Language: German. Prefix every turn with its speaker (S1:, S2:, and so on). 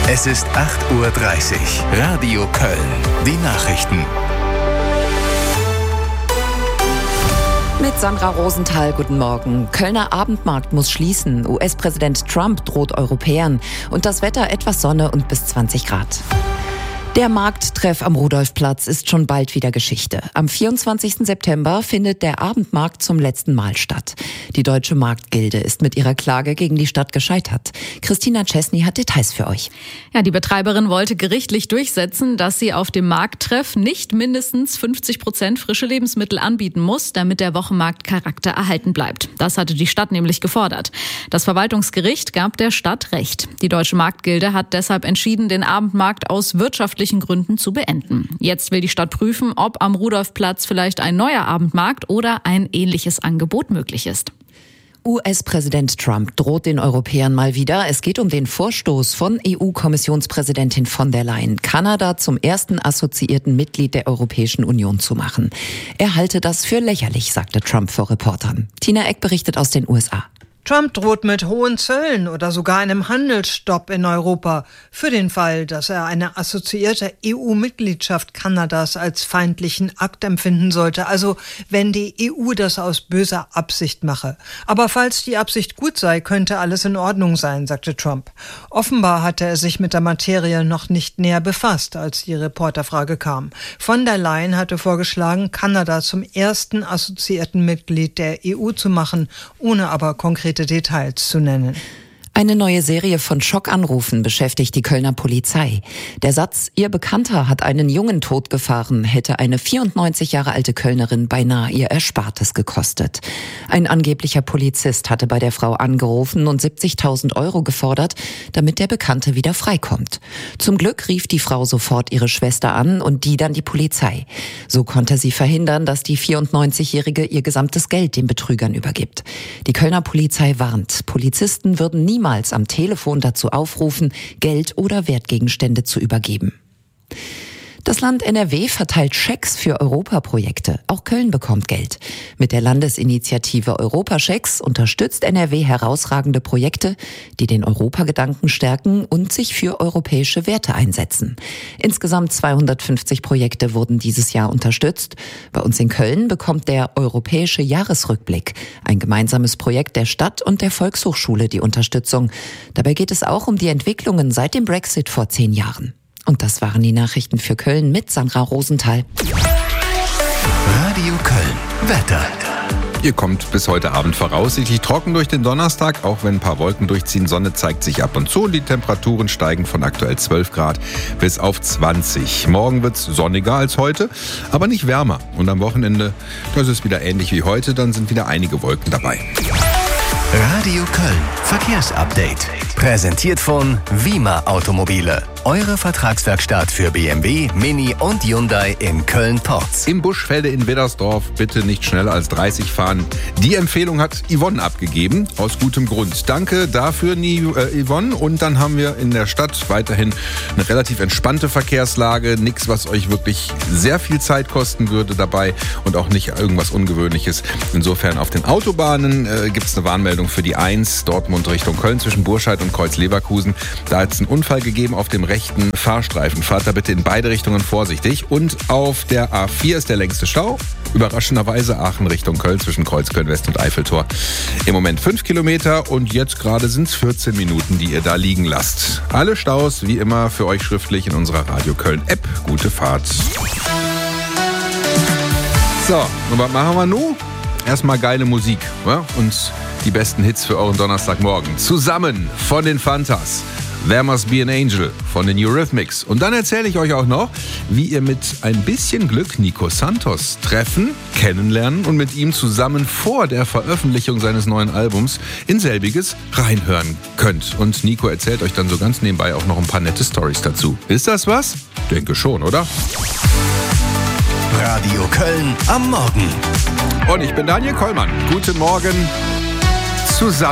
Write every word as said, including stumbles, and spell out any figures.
S1: Es ist acht Uhr dreißig. Radio Köln. Die Nachrichten.
S2: Mit Sandra Rosenthal, guten Morgen. Kölner Abendmarkt muss schließen. U S-Präsident Trump droht Europäern. Und das Wetter etwas Sonne und bis zwanzig Grad. Der Markttreff am Rudolfplatz ist schon bald wieder Geschichte. Am vierundzwanzigsten September findet der Abendmarkt zum letzten Mal statt. Die Deutsche Marktgilde ist mit ihrer Klage gegen die Stadt gescheitert. Christina Czesny hat Details für euch.
S3: Ja, die Betreiberin wollte gerichtlich durchsetzen, dass sie auf dem Markttreff nicht mindestens fünfzig Prozent frische Lebensmittel anbieten muss, damit der Wochenmarktcharakter erhalten bleibt. Das hatte die Stadt nämlich gefordert. Das Verwaltungsgericht gab der Stadt Recht. Die Deutsche Marktgilde hat deshalb entschieden, den Abendmarkt aus wirtschaftlichen Gründen zu beenden. Jetzt will die Stadt prüfen, ob am Rudolfplatz vielleicht ein neuer Abendmarkt oder ein ähnliches Angebot möglich ist.
S2: U S-Präsident Trump droht den Europäern mal wieder. Es geht um den Vorstoß von E U-Kommissionspräsidentin von der Leyen, Kanada zum ersten assoziierten Mitglied der Europäischen Union zu machen. Er halte das für lächerlich, sagte Trump vor Reportern. Tina Eck berichtet aus den U S A.
S4: Trump droht mit hohen Zöllen oder sogar einem Handelsstopp in Europa für den Fall, dass er eine assoziierte E U-Mitgliedschaft Kanadas als feindlichen Akt empfinden sollte, also wenn die E U das aus böser Absicht mache. Aber falls die Absicht gut sei, könnte alles in Ordnung sein, sagte Trump. Offenbar hatte er sich mit der Materie noch nicht näher befasst, als die Reporterfrage kam. Von der Leyen hatte vorgeschlagen, Kanada zum ersten assoziierten Mitglied der E U zu machen, ohne aber konkrete Details zu nennen.
S2: Eine neue Serie von Schockanrufen beschäftigt die Kölner Polizei. Der Satz, ihr Bekannter hat einen Jungen totgefahren, hätte eine vierundneunzig Jahre alte Kölnerin beinahe ihr Erspartes gekostet. Ein angeblicher Polizist hatte bei der Frau angerufen und siebzigtausend Euro gefordert, damit der Bekannte wieder freikommt. Zum Glück rief die Frau sofort ihre Schwester an und die dann die Polizei. So konnte sie verhindern, dass die vierundneunzigjährige ihr gesamtes Geld den Betrügern übergibt. Die Kölner Polizei warnt, Polizisten würden niemals am Telefon dazu aufrufen, Geld oder Wertgegenstände zu übergeben. Das Land N R W verteilt Schecks für Europaprojekte. Auch Köln bekommt Geld. Mit der Landesinitiative Europaschecks unterstützt N R W herausragende Projekte, die den Europagedanken stärken und sich für europäische Werte einsetzen. Insgesamt zweihundertfünfzig Projekte wurden dieses Jahr unterstützt. Bei uns in Köln bekommt der Europäische Jahresrückblick, ein gemeinsames Projekt der Stadt und der Volkshochschule, die Unterstützung. Dabei geht es auch um die Entwicklungen seit dem Brexit vor zehn Jahren. Und das waren die Nachrichten für Köln mit Sandra Rosenthal.
S1: Radio Köln. Wetter.
S5: Ihr kommt bis heute Abend voraussichtlich trocken durch den Donnerstag, auch wenn ein paar Wolken durchziehen. Sonne zeigt sich ab und zu und die Temperaturen steigen von aktuell zwölf Grad bis auf zwanzig. Morgen wird's sonniger als heute, aber nicht wärmer. Und am Wochenende, das ist wieder ähnlich wie heute, dann sind wieder einige Wolken dabei.
S1: Radio Köln. Verkehrsupdate. Präsentiert von Wima Automobile. Eure Vertragswerkstatt für B M W, Mini und Hyundai in Köln-Porz.
S5: Im Buschfelde in Widdersdorf bitte nicht schneller als dreißig fahren. Die Empfehlung hat Yvonne abgegeben, aus gutem Grund. Danke dafür, Yvonne. Und dann haben wir in der Stadt weiterhin eine relativ entspannte Verkehrslage. Nichts, was euch wirklich sehr viel Zeit kosten würde dabei und auch nicht irgendwas Ungewöhnliches. Insofern auf den Autobahnen äh, gibt es eine Warnmeldung für die eins, Dortmund Richtung Köln zwischen Burscheid und Kreuz-Leverkusen. Da hat es einen Unfall gegeben auf dem rechten Fahrstreifen. Fahrt da bitte in beide Richtungen vorsichtig. Und auf der A vier ist der längste Stau. Überraschenderweise Aachen Richtung Köln zwischen Kreuzköln West und Eiffeltor. Im Moment fünf Kilometer und jetzt gerade sind es vierzehn Minuten, die ihr da liegen lasst. Alle Staus wie immer für euch schriftlich in unserer Radio Köln App. Gute Fahrt. So, und was machen wir nun? Erstmal geile Musik, ja? Und die besten Hits für euren Donnerstagmorgen. Zusammen von den Fantas. There Must Be an Angel von den Eurythmics. Und dann erzähle ich euch auch noch, wie ihr mit ein bisschen Glück Nico Santos treffen, kennenlernen und mit ihm zusammen vor der Veröffentlichung seines neuen Albums in selbiges reinhören könnt. Und Nico erzählt euch dann so ganz nebenbei auch noch ein paar nette Storys dazu. Ist das was? Denke schon, oder?
S1: Radio Köln am Morgen.
S5: Und ich bin Daniel Kollmann. Guten Morgen zusammen.